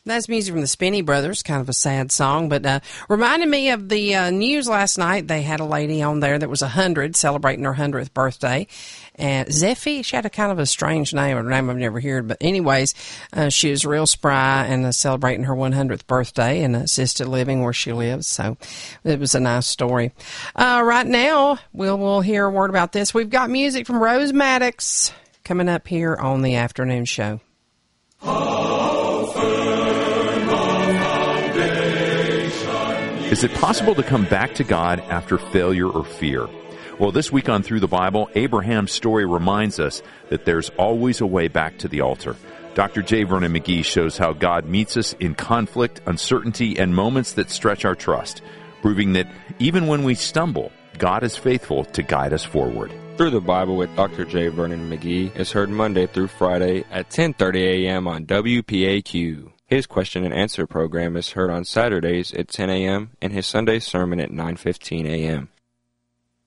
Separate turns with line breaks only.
That's music from the Spinney Brothers, kind of a sad song, but reminded me of the news last night. They had a lady on there that was 100, celebrating her 100th birthday. And Zeffie, she had a kind of a strange name, a name I've never heard. But anyways, she was real spry and celebrating her 100th birthday in assisted living where she lives. So it was a nice story. Right now, we'll hear a word about this. We've got music from Rose Maddox coming up here on the afternoon show.
Is it possible to come back to God after failure or fear? Well, this week on Through the Bible, Abraham's story reminds us that there's always a way back to the altar. Dr. J. Vernon McGee shows how God meets us in conflict, uncertainty, and moments that stretch our trust, proving that even when we stumble, God is faithful to guide us forward.
Through the Bible with Dr. J. Vernon McGee is heard Monday through Friday at 10:30 a.m. on WPAQ. His question and answer program is heard on Saturdays at 10 a.m. and his Sunday sermon at 9:15 a.m.